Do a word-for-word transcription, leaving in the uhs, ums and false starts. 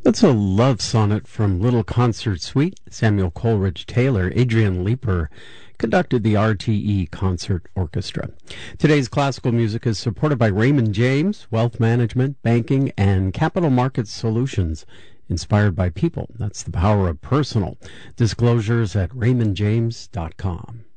That's a love sonnet from Little Concert Suite. Samuel Coleridge Taylor, Adrian Leeper conducted the R T E Concert Orchestra. Today's classical music is supported by Raymond James, Wealth Management, Banking, and Capital Markets Solutions. Inspired by people. That's the power of personal. Disclosures at raymond james dot com.